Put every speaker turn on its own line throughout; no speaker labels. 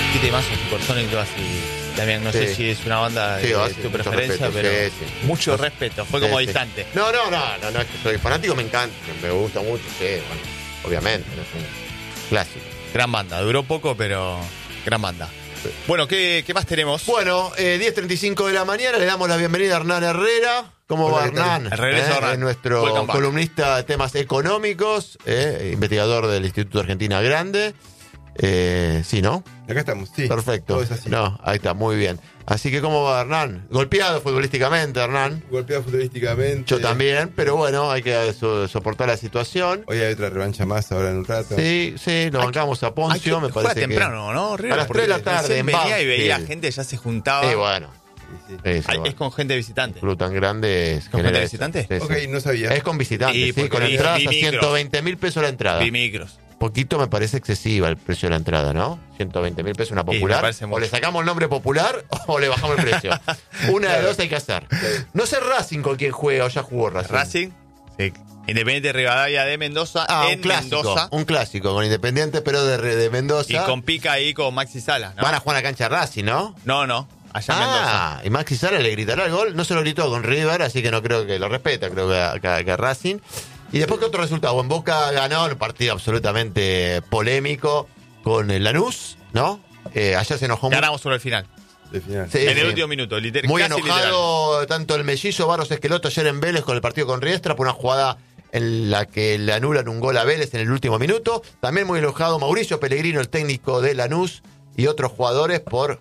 ¿Qué temas Supersónico así? También no sé si es una banda de tu preferencia,
respeto,
pero mucho
sí.
respeto, fue como distante.
No, es que soy fanático, me encanta, me gusta mucho, sí, bueno, obviamente, no es un clásico.
Gran banda, duró poco, pero gran banda.
Sí.
Bueno, ¿qué más tenemos?
Bueno, 10:35 de la mañana, le damos la bienvenida a Hernán Herrera. ¿Cómo va Hernán?
El regreso de Hernán.
Es nuestro columnista de temas económicos, investigador del Instituto Argentina Grande. Sí, ¿no?
Acá estamos, sí.
Perfecto.
Todo es así.
No, ahí está, muy bien. Así que, ¿cómo va Hernán? Golpeado futbolísticamente, Hernán.
Golpeado futbolísticamente.
Yo también, pero bueno, hay que soportar la situación.
Hoy hay otra revancha más ahora en un rato.
Sí, lo bancamos a Poncio, me parece
temprano, ¿no?
A las 3 de la tarde, en
venía y veía
Banfield.
gente, ya se juntaba.
Sí, bueno.
Sí.
Es con gente visitante.
Un club tan grande es
¿Con gente visitante?
Sí,
Ok, no sabía.
Es con visitantes,
Sí,
sí, con
porque
entradas
vi
a
micros.
120.000 pesos la entrada.
Bimicros.
Poquito me parece excesiva el precio de la entrada, ¿no? 120.000 pesos una
me
popular.
parece
O
mucho.
le sacamos el nombre popular o le bajamos el precio. Una de dos hay que hacer. No sé Racing con quién juega o ya jugó Racing.
Racing, sí. Independiente Rivadavia de Mendoza
Un
en
clásico.
Mendoza.
Un clásico con Independiente, pero de Mendoza.
Y con Pica ahí con Maxi Salas, ¿no?
Van a jugar a la cancha de Racing, ¿no?
No, allá en Mendoza.
Y Maxi Sala le gritará el gol. No se lo gritó con River, así que no creo que lo respeta, creo que Racing. Y después, ¿qué otro resultado? En Boca ganó un partido absolutamente polémico con el Lanús, ¿no? Allá se enojó
Ganamos sobre el final.
De final.
Sí,
en el
sí.
último minuto,
Muy
casi
enojado tanto el mellizo Barros Esqueloto ayer en Vélez con el partido con Riestra por una jugada en la que le anulan un gol a Vélez en el último minuto. También muy enojado Mauricio Pellegrino, el técnico de Lanús, y otros jugadores por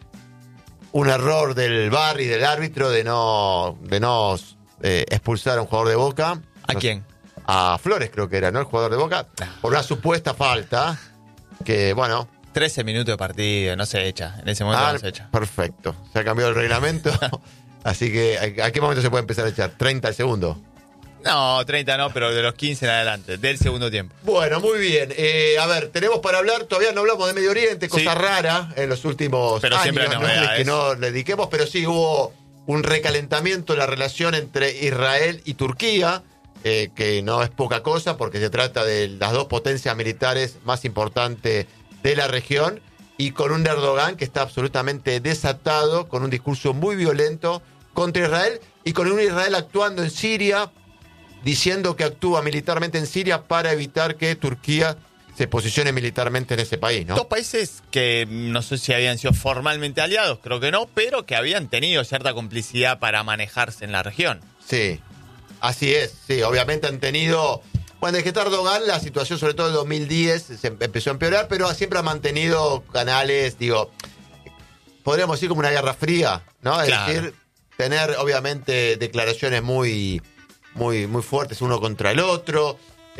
un error del VAR y del árbitro de no expulsar a un jugador de Boca.
¿A quién?
A Flores creo que era, ¿no? El jugador de Boca, por una supuesta falta que, bueno...
13 minutos de partido, no se echa. En ese momento no se echa.
Perfecto. Se ha cambiado el reglamento. Así que, ¿a qué momento se puede empezar a echar? 30 al segundo.
No, 30 no, pero de los 15 en adelante, del segundo tiempo.
Bueno, muy bien. A ver, tenemos para hablar, todavía no hablamos de Medio Oriente, cosa rara en los últimos
pero
años.
Siempre hay novedades.
Que no le dediquemos, pero sí hubo un recalentamiento en la relación entre Israel y Turquía, que no es poca cosa porque se trata de las dos potencias militares más importantes de la región, y con un Erdogan que está absolutamente desatado, con un discurso muy violento contra Israel, y con un Israel actuando en Siria, diciendo que actúa militarmente en Siria para evitar que Turquía se posicione militarmente en ese país, ¿no?
Dos países que no sé si habían sido formalmente aliados, creo que no, pero que habían tenido cierta complicidad para manejarse en la región.
Sí, así es, sí, obviamente han tenido... Cuando desde que está Erdogan, la situación, sobre todo en 2010, se empezó a empeorar, pero siempre ha mantenido canales, podríamos decir como una guerra fría, ¿no? Es decir, tener obviamente declaraciones muy fuertes uno contra el otro,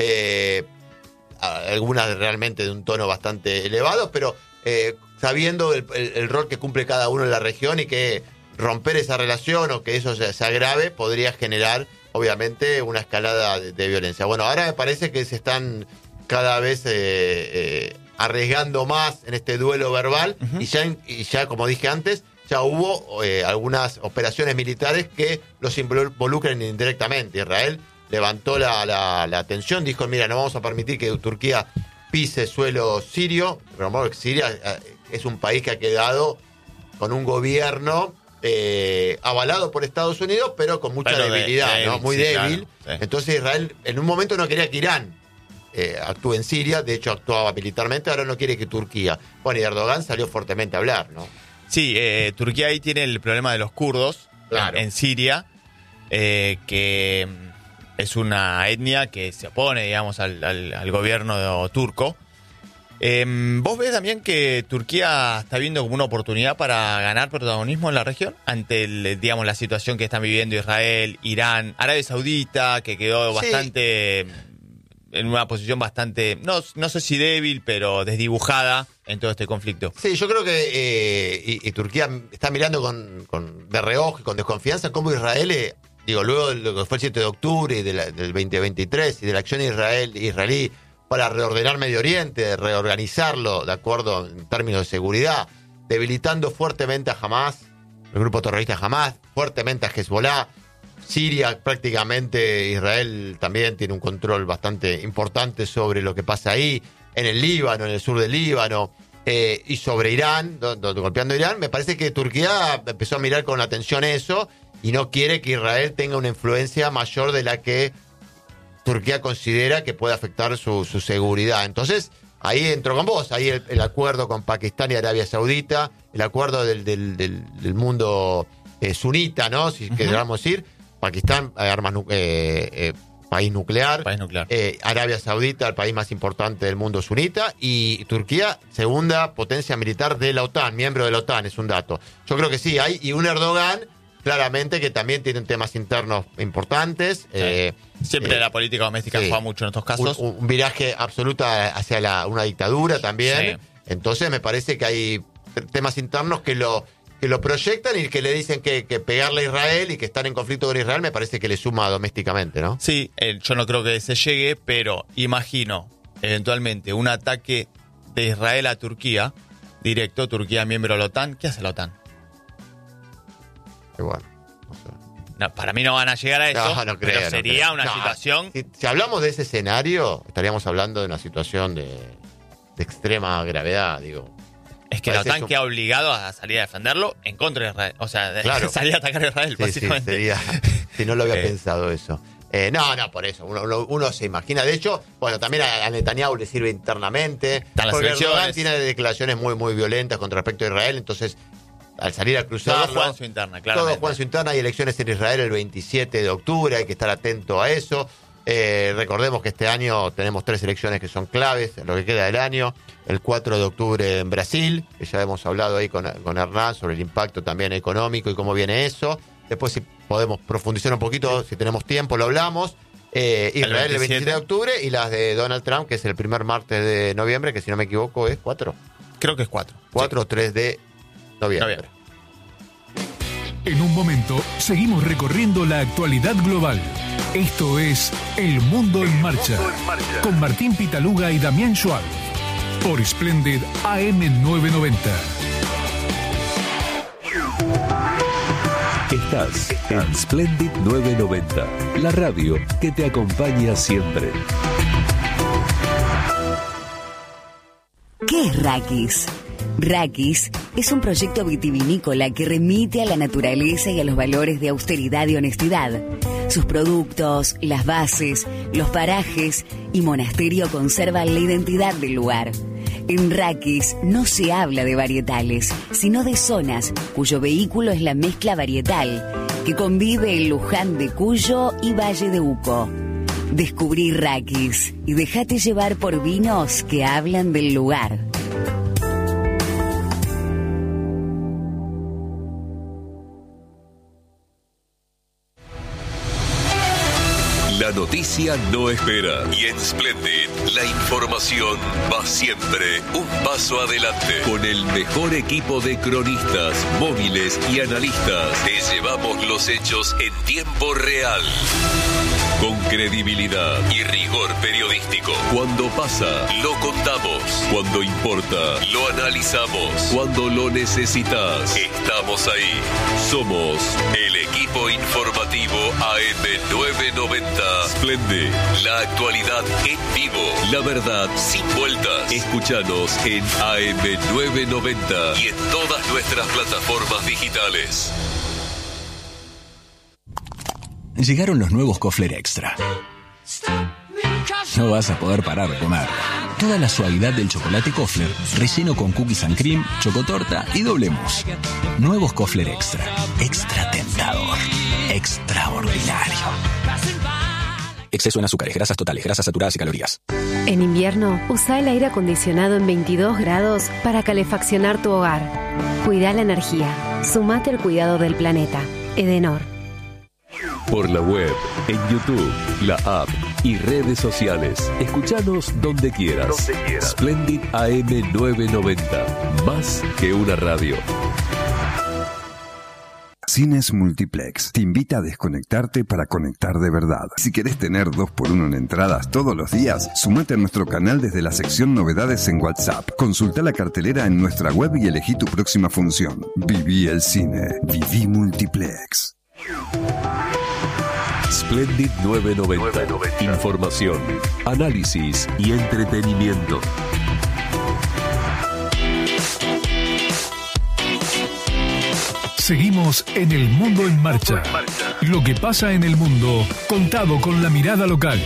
algunas realmente de un tono bastante elevado, pero sabiendo el rol que cumple cada uno en la región, y que romper esa relación o que eso se agrave podría generar obviamente una escalada de violencia. Bueno, ahora me parece que se están cada vez arriesgando más en este duelo verbal, y ya como dije antes, ya hubo algunas operaciones militares que los involucran indirectamente. Israel levantó la tensión, dijo, mira, no vamos a permitir que Turquía pise suelo sirio. Pero Siria es un país que ha quedado con un gobierno avalado por Estados Unidos, pero con mucha debilidad, ¿no? Muy débil.
Claro, sí.
Entonces Israel en un momento no quería que Irán actúe en Siria, de hecho actuaba militarmente, ahora no quiere que Turquía. Bueno, y Erdogan salió fuertemente a hablar, ¿no?
Sí, Turquía ahí tiene el problema de los kurdos en Siria, que es una etnia que se opone, digamos, al gobierno turco. ¿Vos ves también que Turquía está viendo como una oportunidad para ganar protagonismo en la región ante digamos, la situación que están viviendo Israel, Irán, Arabia Saudita, que quedó bastante en una posición bastante, no sé si débil, pero desdibujada en todo este conflicto? Sí,
yo creo que y Turquía está mirando de reojo y con desconfianza cómo Israel, luego de lo que fue el 7 de octubre del 2023 y de la acción israelí para reordenar Medio Oriente, reorganizarlo de acuerdo en términos de seguridad, debilitando fuertemente a Hamas, el grupo terrorista Hamas, fuertemente a Hezbollah. Siria, prácticamente Israel también tiene un control bastante importante sobre lo que pasa ahí, en el Líbano, en el sur del Líbano, y sobre Irán, golpeando a Irán, me parece que Turquía empezó a mirar con atención eso y no quiere que Israel tenga una influencia mayor de la que Turquía considera que puede afectar su seguridad. Entonces, ahí entró con vos, ahí el acuerdo con Pakistán y Arabia Saudita, el acuerdo del mundo sunita, ¿no? Si queramos decir, Pakistán, país nuclear. Arabia Saudita, el país más importante del mundo sunita, y Turquía, segunda potencia militar de la OTAN, miembro de la OTAN, es un dato. Yo creo que sí, hay, y un Erdogan, claramente, que también tiene temas internos importantes.
Sí. Siempre la política doméstica juega mucho en estos casos.
Un viraje absoluto hacia una dictadura también. Sí. Entonces me parece que hay temas internos que lo proyectan y que le dicen que pegarle a Israel y que estar en conflicto con Israel me parece que le suma domésticamente, ¿no?
Sí, yo no creo que se llegue, pero imagino eventualmente un ataque de Israel a Turquía, directo, Turquía miembro de la OTAN. ¿Qué hace la OTAN?
Qué bueno, no sé.
No, para mí no van a llegar a eso, no creo, pero sería una situación...
Si hablamos de ese escenario, estaríamos hablando de una situación de extrema gravedad, digo.
Es que la OTAN queda obligado a salir a defenderlo en contra de Israel. O sea, salir a atacar a Israel, básicamente.
Sí, sería, si no lo había pensado eso. No, por eso. Uno se imagina. De hecho, bueno, también a Netanyahu le sirve internamente. Porque Erdogan tiene declaraciones muy, muy violentas con respecto a Israel. Entonces, al salir a cruzarlo...
Todo juega en su interna, claramente.
Todo juega en su interna. Hay elecciones en Israel el 27 de octubre. Hay que estar atento a eso. Recordemos que este año tenemos 3 elecciones que son claves en lo que queda del año. El 4 de octubre en Brasil, que ya hemos hablado ahí con Hernán sobre el impacto también económico y cómo viene eso. Después, si podemos profundizar un poquito, si tenemos tiempo, lo hablamos. Israel el 27 de octubre y las de Donald Trump, que es el primer martes de noviembre, que si no me equivoco es 4.
Creo que es 4.
4 o 3 de noviembre.
En un momento, seguimos recorriendo la actualidad global. Esto es El Mundo en Marcha, con Martín Pitaluga y Damián Schwab, por Splendid AM990.
Estás en Splendid 990, la radio que te acompaña siempre.
¿Qué es Raquis? Raquis es un proyecto vitivinícola que remite a la naturaleza y a los valores de austeridad y honestidad. Sus productos, las bases, los parajes y monasterio conservan la identidad del lugar. En Raquis no se habla de varietales, sino de zonas cuyo vehículo es la mezcla varietal, que convive en Luján de Cuyo y Valle de Uco. Descubrí Raquis y déjate llevar por vinos que hablan del lugar.
La noticia no espera y en Splendid la información va siempre un paso adelante. Con el mejor equipo de cronistas, móviles y analistas, te llevamos los hechos en tiempo real. Con credibilidad y rigor periodístico. Cuando pasa, lo contamos. Cuando importa, lo analizamos. Cuando lo necesitas, estamos ahí. Somos el equipo informativo AM990. Splendid, la actualidad en vivo. La verdad sin vueltas. Escúchanos en AM990 y en todas nuestras plataformas digitales.
Llegaron los nuevos Kofler Extra. No vas a poder parar de comer. Toda la suavidad del chocolate Kofler, relleno con cookies and cream, chocotorta y doble mousse. Nuevos Kofler Extra. Extra tentador. Extraordinario. Exceso en azúcares, grasas totales, grasas saturadas y calorías.
En invierno, usa el aire acondicionado en 22 grados para calefaccionar tu hogar. Cuida la energía. Sumate al cuidado del planeta. Edenor.
Por la web, en YouTube, la app y redes sociales. Escuchanos donde quieras. Splendid AM990. Más que una radio.
Cines Multiplex te invita a desconectarte para conectar de verdad. Si querés tener 2x1 en entradas todos los días, sumate a nuestro canal desde la sección Novedades en WhatsApp. Consulta la cartelera en nuestra web y elegí tu próxima función. Viví el cine. Viví Multiplex.
Splendid 990. Información, análisis y entretenimiento.
Seguimos en El Mundo en Marcha. Lo que pasa en el mundo, contado con la mirada local.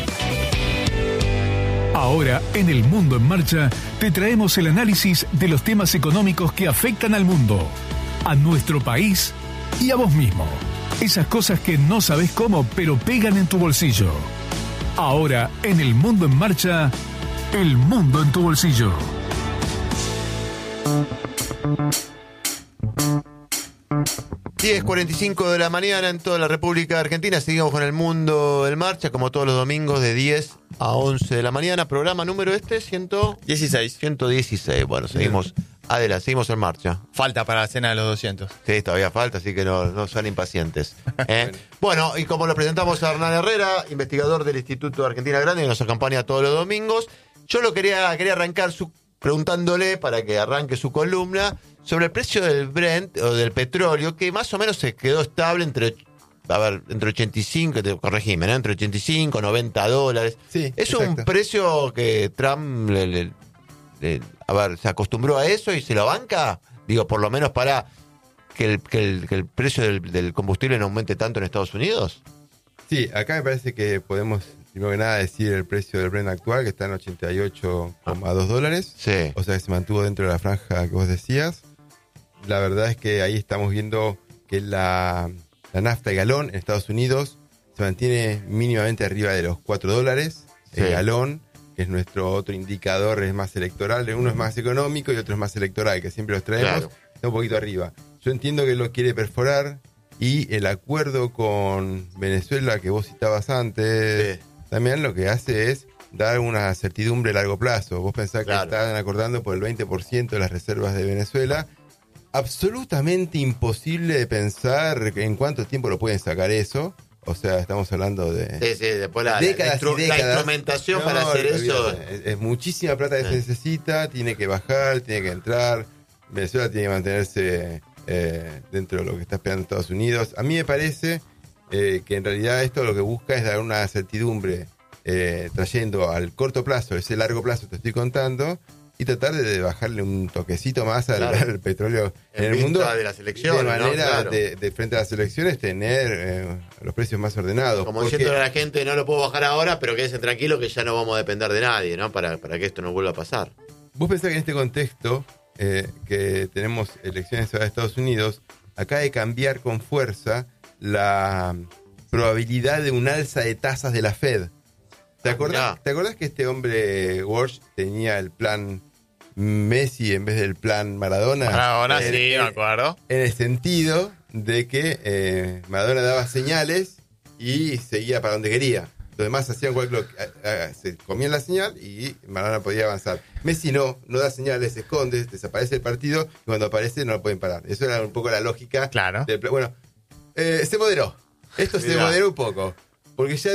Ahora, en El Mundo en Marcha, te traemos el análisis de los temas económicos que afectan al mundo, a nuestro país y a vos mismo. Esas cosas que no sabés cómo, pero pegan en tu bolsillo. Ahora, en El Mundo en Marcha, El Mundo en tu bolsillo.
10:45 de la mañana en toda la República Argentina. Seguimos con El Mundo en Marcha, como todos los domingos de 10 a 11 de la mañana. Programa número 116. Bueno, seguimos adelante, seguimos en marcha.
Falta para la cena de los 200.
Sí, todavía falta, así que no sean impacientes. Bueno, y como lo presentamos a Hernán Herrera, investigador del Instituto de Argentina Grande, que nos acompaña todos los domingos, yo quería arrancar preguntándole, para que arranque su columna, sobre el precio del Brent o del petróleo, que más o menos se quedó estable entre 85, corregime, ¿no? Entre 85 y $90.
Sí,
es
exacto.
un precio que Trump se acostumbró a eso y se lo banca, digo, por lo menos para que el precio del combustible no aumente tanto en Estados Unidos.
Sí, acá me parece que podemos, primero que nada, decir el precio del Brent actual, que está en $88,2.
Sí.
O sea que se mantuvo dentro de la franja que vos decías. La verdad es que ahí estamos viendo que la nafta de galón en Estados Unidos se mantiene mínimamente arriba de los $4 el galón, que es nuestro otro indicador, es más electoral. Uno es más económico y otro es más electoral, que siempre los traemos.
Claro.
Está un poquito arriba. Yo entiendo que lo quiere perforar, y el acuerdo con Venezuela que vos citabas antes, también lo que hace es dar una certidumbre a largo plazo. Vos pensás que están acordando por el 20% de las reservas de Venezuela. Absolutamente imposible de pensar en cuánto tiempo lo pueden sacar eso. O sea, estamos hablando de
después
décadas y décadas.
La instrumentación para hacer eso.
Es muchísima plata que se necesita, tiene que bajar, tiene que entrar. Venezuela tiene que mantenerse dentro de lo que está esperando Estados Unidos. A mí me parece que en realidad esto lo que busca es dar una certidumbre, trayendo al corto plazo, ese largo plazo te estoy contando, y tratar de bajarle un toquecito más al petróleo en el mundo,
de las elecciones,
de manera,
¿no?
de frente a las elecciones, tener los precios más ordenados.
Como diciéndole a la gente, no lo puedo bajar ahora, pero quédense tranquilos que ya no vamos a depender de nadie, ¿no? Para que esto no vuelva a pasar.
Vos pensás que en este contexto, que tenemos elecciones en Estados Unidos, acaba de cambiar con fuerza la probabilidad de un alza de tasas de la Fed. ¿Te acordás que este hombre Walsh tenía el plan Messi en vez del plan Maradona?
Maradona, sí, me acuerdo.
En el sentido de que Maradona daba señales y seguía para donde quería. Los demás hacían se comían la señal y Maradona podía avanzar. Messi no da señales, se esconde, desaparece el partido, y cuando aparece no lo pueden parar. Eso era un poco la lógica.
Claro.
Bueno, se moderó. Esto se moderó un poco. Porque ya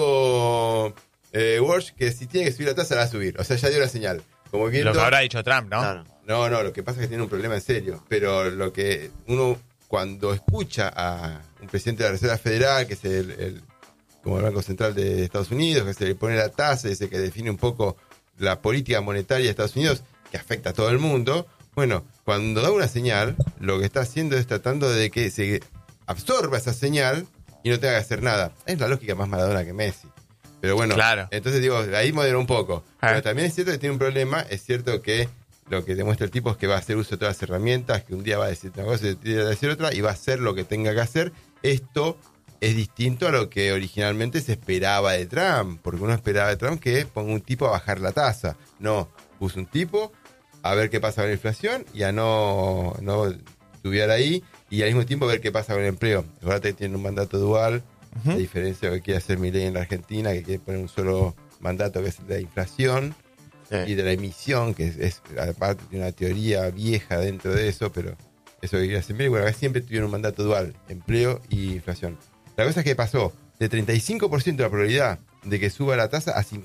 dijo Walsh que si tiene que subir la tasa la va a subir. O sea, ya dio la señal. Como viendo,
lo que habrá dicho Trump, ¿no?
Claro.
No, lo que pasa es que tiene un problema en serio. Pero lo que uno, cuando escucha a un presidente de la Reserva Federal, que es como el Banco Central de Estados Unidos, que se le pone la tasa, ese que define un poco la política monetaria de Estados Unidos, que afecta a todo el mundo. Bueno, cuando da una señal, lo que está haciendo es tratando de que se absorba esa señal y no tenga que hacer nada. Es la lógica más Maradona que Messi. Pero bueno,
claro.
Entonces digo, ahí moderó un poco. Pero también es cierto que tiene un problema. Es cierto que lo que demuestra el tipo es que va a hacer uso de todas las herramientas, que un día va a decir una cosa y otro día va a decir otra, y va a hacer lo que tenga que hacer. Esto es distinto a lo que originalmente se esperaba de Trump, porque uno esperaba de Trump que ponga un tipo a bajar la tasa. No, puso un tipo a ver qué pasa con la inflación y a no estuviera ahí, y al mismo tiempo ver qué pasa con el empleo. Acuérdate que tiene un mandato dual, a diferencia de lo que quiere hacer Milei en la Argentina, que quiere poner un solo mandato, que es el de la inflación y de la emisión, que es aparte de una teoría vieja dentro de eso, pero eso que quiere hacer Milei. Bueno, acá siempre tuvieron un mandato dual, empleo y inflación. La cosa es que pasó de 35% de la probabilidad de que suba la tasa a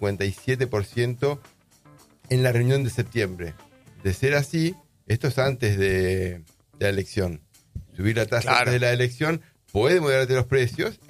57% en la reunión de septiembre. De ser así, esto es antes de la elección. Subir la tasa antes de la elección puede moderarte los precios,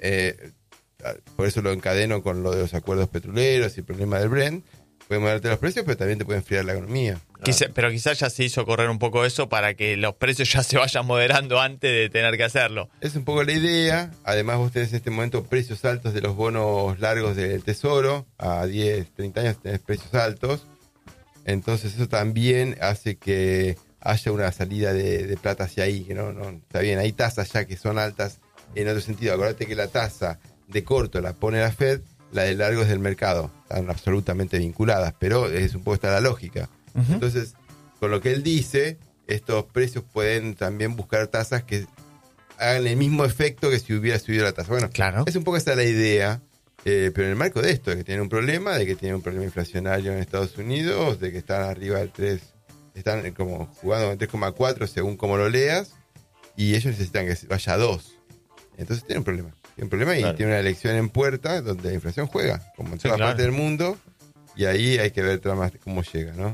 por eso lo encadeno con lo de los acuerdos petroleros y el problema del Brent. Puede moderarte los precios, pero también te puede enfriar la economía.
Pero quizás ya se hizo correr un poco eso para que los precios ya se vayan moderando antes de tener que hacerlo.
Es un poco la idea. Además, vos tenés en este momento precios altos de los bonos largos del Tesoro. A 10, 30 años tenés precios altos. Entonces eso también hace que haya una salida de plata hacia ahí. Que no está bien, hay tasas ya que son altas en otro sentido. Acordate que la tasa de corto la pone la Fed, la de largo es del mercado. Están absolutamente vinculadas, pero es un poco esta la lógica. Uh-huh. Entonces, con lo que él dice, estos precios pueden también buscar tasas que hagan el mismo efecto que si hubiera subido la tasa. Bueno, claro. Es un poco esa la idea, pero en el marco de esto, de que tienen un problema, de que tienen un problema inflacionario en Estados Unidos, de que están arriba del 3, están como jugando en 3,4 según como lo leas, y ellos necesitan que vaya a 2. Entonces tienen un problema. Tiene un problema y tiene una elección en puerta donde la inflación juega, como en toda parte del mundo, y ahí hay que ver más cómo llega, ¿no?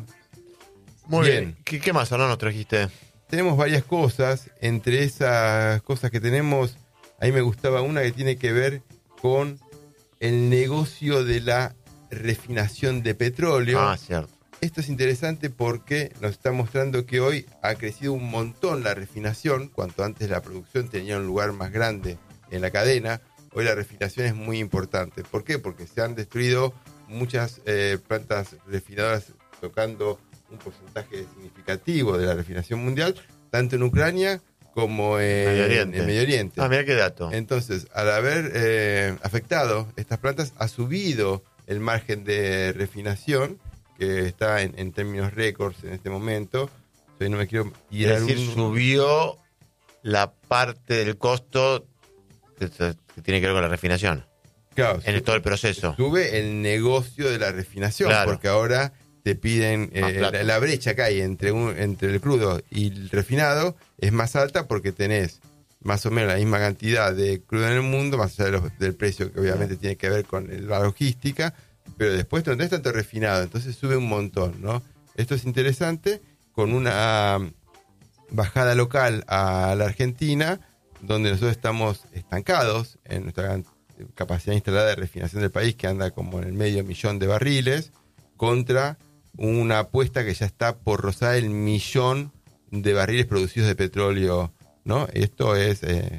Muy bien. ¿Qué más ahora nos trajiste?
Tenemos varias cosas. Entre esas cosas que tenemos, a mí me gustaba una que tiene que ver con el negocio de la refinación de petróleo.
Ah, cierto.
Esto es interesante porque nos está mostrando que hoy ha crecido un montón la refinación. Cuanto antes la producción tenía un lugar más grande en la cadena, hoy la refinación es muy importante. ¿Por qué? Porque se han destruido muchas plantas refinadoras, tocando un porcentaje significativo de la refinación mundial, tanto en Ucrania como en Medio Oriente.
Ah, mira qué dato.
Entonces, al haber afectado estas plantas, ha subido el margen de refinación, que está en términos récords en este momento. Yo no me quiero tirar.
Es decir, subió la parte del costo que tiene que ver con la refinación.
Claro,
en todo el proceso.
Sube el negocio de la refinación, porque ahora te piden la brecha que hay entre el crudo y el refinado es más alta porque tenés más o menos la misma cantidad de crudo en el mundo, más allá del precio que obviamente tiene que ver con la logística, pero después no tenés tanto refinado, entonces sube un montón, ¿no? Esto es interesante, con una bajada local a la Argentina, donde nosotros estamos estancados en nuestra capacidad instalada de refinación del país, que anda como en el 500.000 de barriles, contra una apuesta que ya está por rozar el 1.000.000 de barriles producidos de petróleo, ¿no? Esto es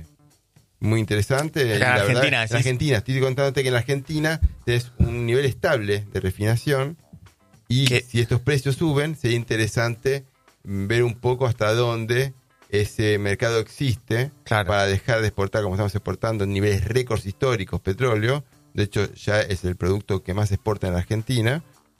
muy interesante.
En Argentina,
en Argentina, estoy contándote que en la Argentina tenés un nivel estable de refinación y si estos precios suben, sería interesante ver un poco hasta dónde ese mercado existe para dejar de exportar, como estamos exportando en niveles récords históricos, petróleo. De hecho, ya es el producto que más exporta en la Argentina,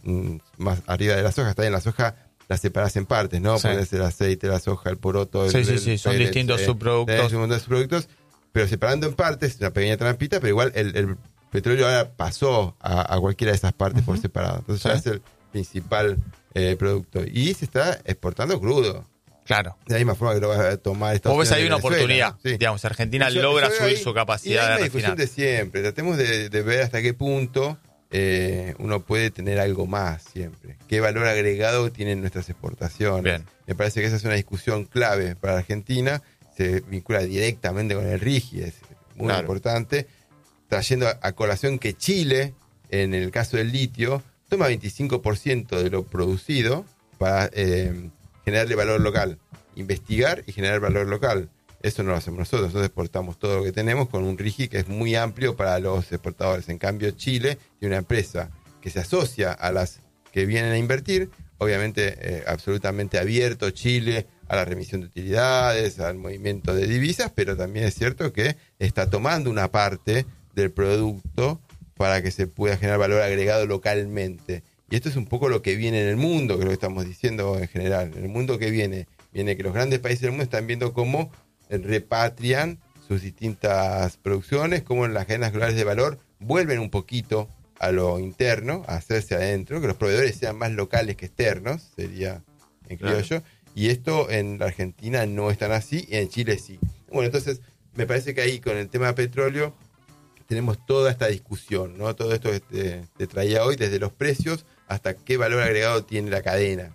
más arriba de la soja. Está bien, la soja la separás en partes, ¿no? Sí. Puede ser el aceite, la soja, el poroto.
Sí, son distintos subproductos.
Un montón de subproductos, pero separando en partes, una pequeña trampita, pero igual el petróleo ahora pasó a cualquiera de esas partes por separado. Entonces ya es el principal producto. Y se está exportando crudo.
Claro.
De la misma forma que lo va a tomar Estados Unidos.
Vos ves ahí una oportunidad. Sí. Digamos, Argentina logra subir su capacidad de refinar.
Y es una discusión de siempre. Tratemos de ver hasta qué punto uno puede tener algo más siempre. ¿Qué valor agregado tienen nuestras exportaciones? Bien. Me parece que esa es una discusión clave para Argentina. Se vincula directamente con el RIGI, es muy importante. Trayendo a colación que Chile, en el caso del litio, toma 25% de lo producido para generarle valor local. Investigar y generar valor local. Eso no lo hacemos nosotros. Nosotros exportamos todo lo que tenemos con un RIGI que es muy amplio para los exportadores. En cambio, Chile tiene una empresa que se asocia a las que vienen a invertir. Obviamente, absolutamente abierto Chile a la remisión de utilidades, al movimiento de divisas, pero también es cierto que está tomando una parte del producto para que se pueda generar valor agregado localmente. Y esto es un poco lo que viene en el mundo, que es lo que estamos diciendo en general. En el mundo que viene que los grandes países del mundo están viendo cómo repatrian sus distintas producciones, cómo en las cadenas globales de valor vuelven un poquito a lo interno, a hacerse adentro, que los proveedores sean más locales que externos, sería en criollo. Y esto en la Argentina no es tan así, y en Chile sí. Bueno, entonces me parece que ahí con el tema de petróleo tenemos toda esta discusión, ¿no? Todo esto que te traía hoy, desde los precios hasta qué valor agregado tiene la cadena.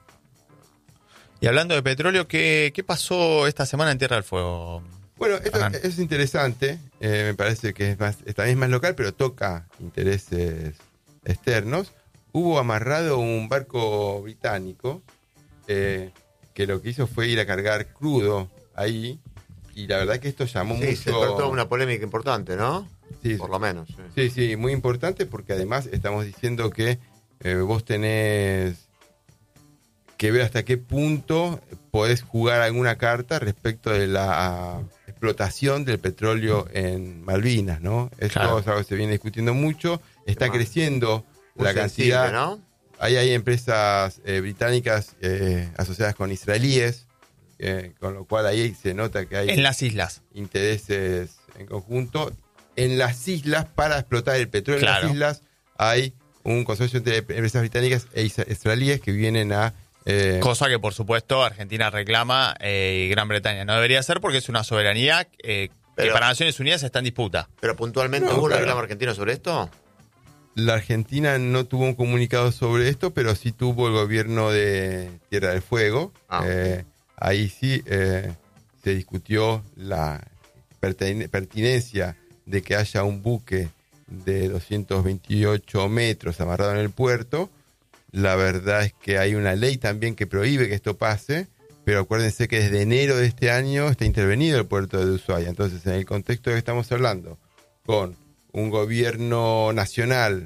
Y hablando de petróleo, ¿qué pasó esta semana en Tierra del Fuego?
Bueno, esto es interesante, me parece que también es más local, pero toca intereses externos. Hubo amarrado un barco británico que lo que hizo fue ir a cargar crudo ahí, y la verdad que esto llamó mucho...
Sí, se despertó una polémica importante, ¿no?
Sí,
por lo menos.
Sí, muy importante, porque además estamos diciendo que vos tenés que ver hasta qué punto podés jugar alguna carta respecto de la explotación del petróleo en Malvinas, ¿no? Eso es algo que se viene discutiendo mucho. Está creciendo la cantidad,
¿no?
Hay empresas británicas asociadas con israelíes, con lo cual ahí se nota que hay
en las islas
intereses en conjunto. En las islas, para explotar el petróleo en las islas, hay un consorcio entre empresas británicas e israelíes que vienen a...
cosa que, por supuesto, Argentina reclama y Gran Bretaña no debería ser, porque es una soberanía que para Naciones Unidas está en disputa.
¿Pero puntualmente hubo un reclamo argentino sobre esto?
La Argentina no tuvo un comunicado sobre esto, pero sí tuvo el gobierno de Tierra del Fuego. Ahí sí se discutió la pertinencia de que haya un buque de 228 metros amarrado en el puerto. La verdad es que hay una ley también que prohíbe que esto pase, pero acuérdense que desde enero de este año está intervenido el puerto de Ushuaia. Entonces, en el contexto de que estamos hablando, con un gobierno nacional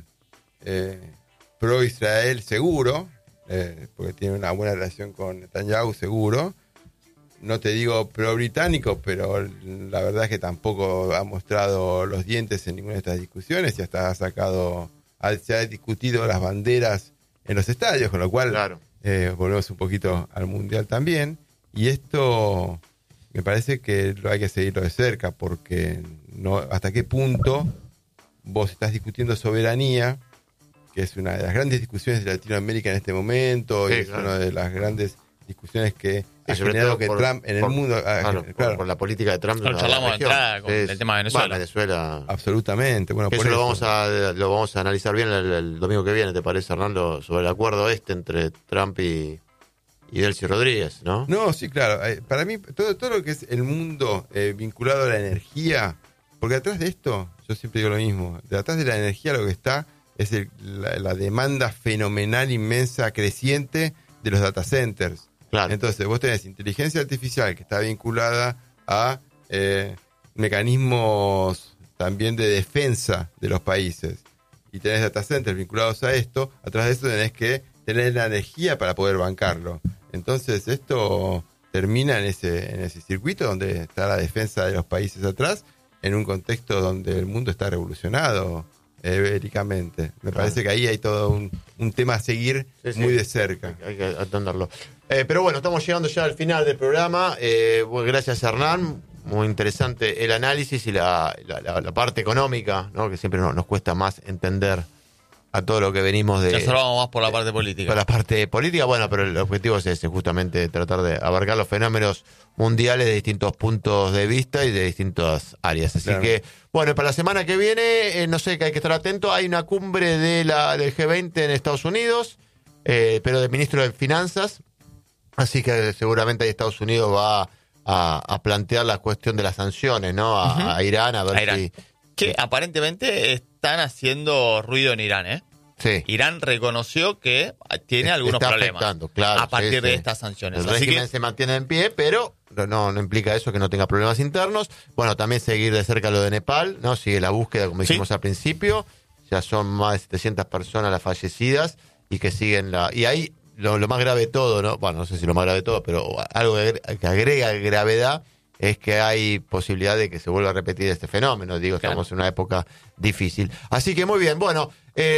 pro-Israel seguro, porque tiene una buena relación con Netanyahu seguro, no te digo pro-británico, pero la verdad es que tampoco ha mostrado los dientes en ninguna de estas discusiones y hasta se ha discutido las banderas en los estadios, con lo cual volvemos un poquito al Mundial también. Y esto me parece que hay que seguirlo de cerca, porque no hasta qué punto vos estás discutiendo soberanía, que es una de las grandes discusiones de Latinoamérica en este momento, y es una de las grandes discusiones que ha generado que Trump en el mundo...
Por la política de Trump.
Lo charlamos de entrada con el tema de
Venezuela.
Absolutamente. Bueno,
eso lo vamos a analizar bien el domingo que viene, ¿te parece, Hernando? Sobre el acuerdo entre Trump y Delcy Rodríguez, ¿no?
No, sí, claro. Para mí, todo lo que es el mundo vinculado a la energía, porque atrás de esto, yo siempre digo lo mismo, detrás de la energía lo que está es la demanda fenomenal, inmensa, creciente de los data centers.
Claro.
Entonces, vos tenés inteligencia artificial que está vinculada a mecanismos también de defensa de los países, y tenés data centers vinculados a esto. Atrás de eso tenés que tener la energía para poder bancarlo. Entonces, esto termina en ese circuito donde está la defensa de los países atrás, en un contexto donde el mundo está revolucionado bélicamente. Me parece que ahí hay todo un tema a seguir muy de cerca.
Hay que atenderlo. Pero bueno, estamos llegando ya al final del programa. Gracias, Hernán. Muy interesante el análisis y la parte económica, ¿no? Que siempre nos cuesta más entender a todo lo que venimos de...
Ya solo vamos más por la parte política.
Por la parte política, bueno, pero el objetivo es ese, justamente tratar de abarcar los fenómenos mundiales de distintos puntos de vista y de distintas áreas. Así que, bueno, para la semana que viene, no sé, que hay que estar atento, hay una cumbre del G20 en Estados Unidos, pero de ministro de Finanzas, así que seguramente ahí Estados Unidos va a plantear la cuestión de las sanciones, ¿no? A Irán, a ver si...
Que aparentemente están haciendo ruido en Irán, ¿eh?
Sí.
Irán reconoció que tiene algunos problemas a partir de estas sanciones.
El régimen se mantiene en pie, pero no implica eso que no tenga problemas internos. Bueno, también seguir de cerca lo de Nepal, ¿no? Sigue la búsqueda, como dijimos al principio. Ya son más de 700 personas las fallecidas y que siguen y ahí lo más grave de todo, ¿no? Bueno, no sé si lo más grave de todo, pero algo que agrega gravedad es que hay posibilidad de que se vuelva a repetir este fenómeno. Digo, estamos en una época difícil. Así que muy bien, bueno,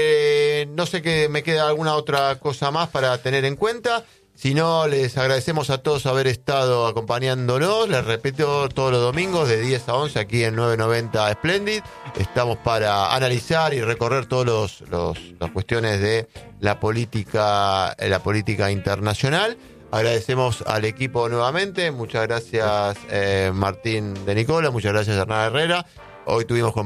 no sé que me queda alguna otra cosa más para tener en cuenta. Si no, les agradecemos a todos haber estado acompañándonos. Les repito, todos los domingos de 10 a 11 aquí en 990 Splendid. Estamos para analizar y recorrer todas las cuestiones de la política internacional. Agradecemos al equipo nuevamente. Muchas gracias, Martín de Nicola. Muchas gracias, Hernán Herrera. Hoy tuvimos con